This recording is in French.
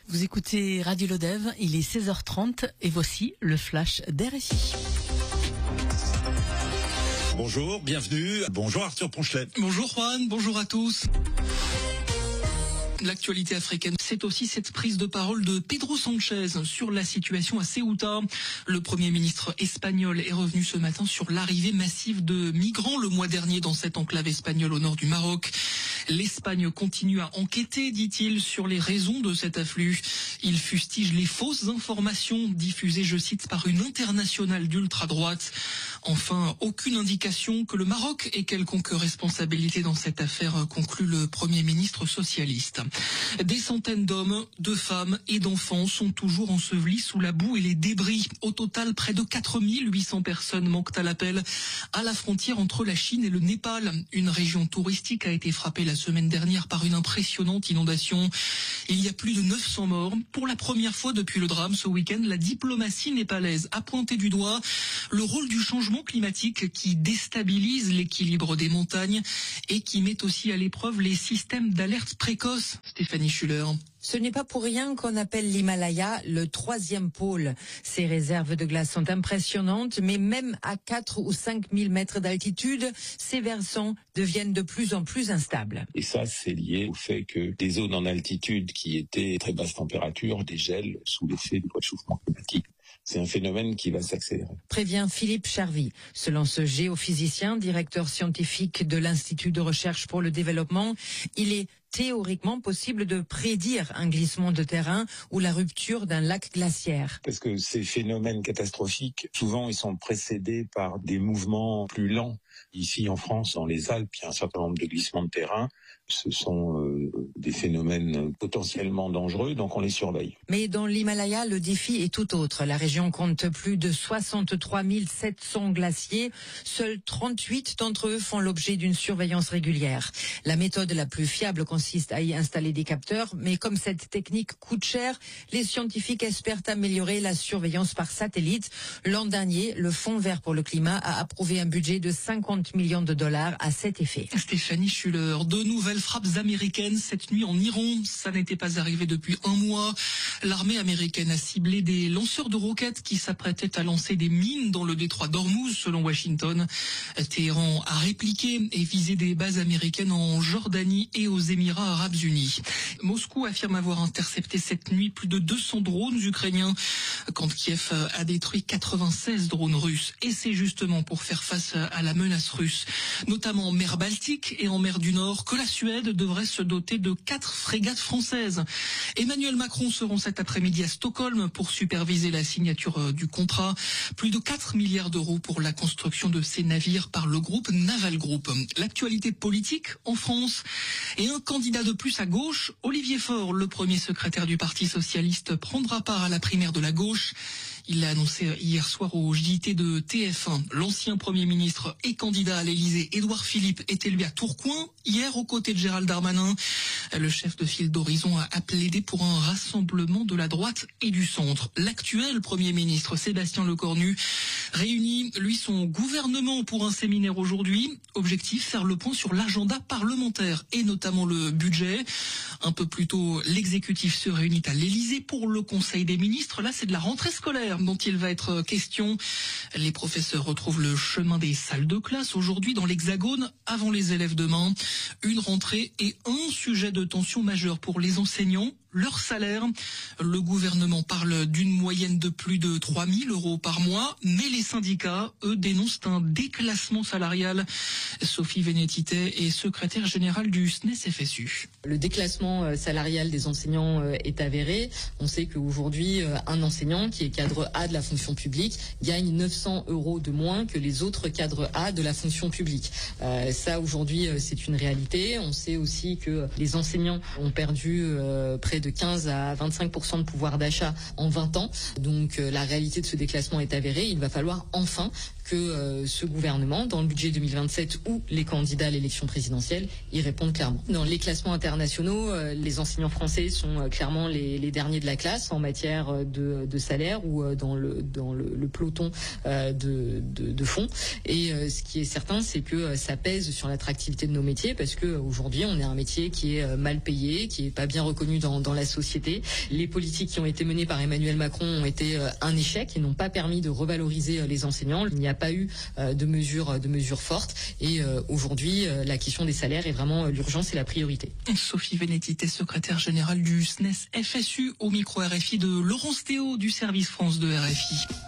Vous écoutez Radio Lodève, il est 16h30 et voici le flash d'RFI. Bonjour, bienvenue. Bonjour Arthur Ponchelet. Bonjour Juan, bonjour à tous. L'actualité africaine, c'est aussi cette prise de parole de Pedro Sanchez sur la situation à Ceuta. Le Premier ministre espagnol est revenu ce matin sur l'arrivée massive de migrants le mois dernier dans cette enclave espagnole au nord du Maroc. L'Espagne continue à enquêter, dit-il, sur les raisons de cet afflux. Il fustige les fausses informations diffusées, je cite, par une internationale d'ultra-droite. Enfin, aucune indication que le Maroc ait quelconque responsabilité dans cette affaire, conclut le Premier ministre socialiste. Des centaines d'hommes, de femmes et d'enfants sont toujours ensevelis sous la boue et les débris. Au total, près de 4800 personnes manquent à l'appel à la frontière entre la Chine et le Népal. Une région touristique a été frappée la semaine dernière par une impressionnante inondation. Il y a plus de 900 morts. Pour la première fois depuis le drame ce week-end, la diplomatie népalaise a pointé du doigt le rôle du changement climatique qui déstabilise l'équilibre des montagnes et qui met aussi à l'épreuve les systèmes d'alerte précoce. Stéphanie Schuller. Ce n'est pas pour rien qu'on appelle l'Himalaya le 3e pôle. Ces réserves de glace sont impressionnantes, mais même à 4 ou 5 000 mètres d'altitude, ces versants deviennent de plus en plus instables. Et ça, c'est lié au fait que des zones en altitude qui étaient très basse température dégèlent sous l'effet du réchauffement climatique. C'est un phénomène qui va s'accélérer. Prévient Philippe Charvy. Selon ce géophysicien, directeur scientifique de l'Institut de recherche pour le développement, il est théoriquement possible de prédire un glissement de terrain ou la rupture d'un lac glaciaire. Parce que ces phénomènes catastrophiques, souvent, ils sont précédés par des mouvements plus lents. Ici, en France, dans les Alpes, il y a un certain nombre de glissements de terrain. Ce sont des phénomènes potentiellement dangereux, donc on les surveille. Mais dans l'Himalaya, le défi est tout autre. La région compte plus de 63 700 glaciers. Seuls 38 d'entre eux font l'objet d'une surveillance régulière. La méthode la plus fiable consiste à y installer des capteurs, mais comme cette technique coûte cher, les scientifiques espèrent améliorer la surveillance par satellite. L'an dernier, le Fonds vert pour le climat a approuvé un budget de 50 millions de dollars à cet effet. Stéphanie Schuller, de nouvelles frappes américaines cette nuit en Iran. Ça n'était pas arrivé depuis un mois. L'armée américaine a ciblé des lanceurs de roquettes qui s'apprêtaient à lancer des mines dans le détroit d'Ormuz, selon Washington. Téhéran a répliqué et visé des bases américaines en Jordanie et aux Émirats arabes unis. Moscou affirme avoir intercepté cette nuit plus de 200 drones ukrainiens, quand Kiev a détruit 96 drones russes. Et c'est justement pour faire face à la menace russe, notamment en mer Baltique et en mer du Nord, que la Suède devrait se doter de 4 frégates françaises. Emmanuel Macron se rend cet après-midi à Stockholm pour superviser la signature du contrat. Plus de 4 milliards d'euros pour la construction de ces navires par le groupe Naval Group. L'actualité politique en France et un candidat de plus à gauche, Olivier Faure, le premier secrétaire du Parti socialiste, prendra part à la primaire de la gauche. Il l'a annoncé hier soir au JT de TF1. L'ancien Premier ministre et candidat à l'Élysée, Édouard Philippe, est élu à Tourcoing, hier aux côtés de Gérald Darmanin. Le chef de file d'Horizon a plaidé pour un rassemblement de la droite et du centre. L'actuel Premier ministre, Sébastien Lecornu, réunit, lui, son gouvernement pour un séminaire aujourd'hui. Objectif, faire le point sur l'agenda parlementaire et notamment le budget. Un peu plus tôt, l'exécutif se réunit à l'Élysée pour le Conseil des ministres. Là, c'est de la rentrée scolaire dont il va être question. Les professeurs retrouvent le chemin des salles de classe aujourd'hui dans l'Hexagone avant les élèves demain. Une rentrée et un sujet de tension majeur pour les enseignants, leur salaire. Le gouvernement parle d'une moyenne de plus de 3 000 euros par mois, mais les syndicats, eux, dénoncent un déclassement salarial. Sophie Vénétité est secrétaire générale du SNES-FSU. Le déclassement salarial des enseignants est avéré. On sait qu'aujourd'hui, un enseignant qui est cadre A de la fonction publique gagne 900 euros de moins que les autres cadres A de la fonction publique. Ça, aujourd'hui, c'est une réalité. On sait aussi que les enseignants ont perdu près de 15 à 25% de pouvoir d'achat en 20 ans. Donc la réalité de ce déclassement est avérée. Il va falloir enfin que ce gouvernement, dans le budget 2027 où les candidats à l'élection présidentielle, y répondent clairement. Dans les classements internationaux, les enseignants français sont clairement les derniers de la classe en matière de salaire ou dans le peloton de fond. Et ce qui est certain, c'est que ça pèse sur l'attractivité de nos métiers parce que aujourd'hui, on est un métier qui est mal payé, qui est pas bien reconnu dans la société. Les politiques qui ont été menées par Emmanuel Macron ont été un échec et n'ont pas permis de revaloriser les enseignants. Il n'y a pas eu de mesures fortes. Et aujourd'hui, la question des salaires est vraiment l'urgence et la priorité. Sophie Vénétité, secrétaire générale du SNES FSU, au micro RFI de Laurence Théo du service France de RFI.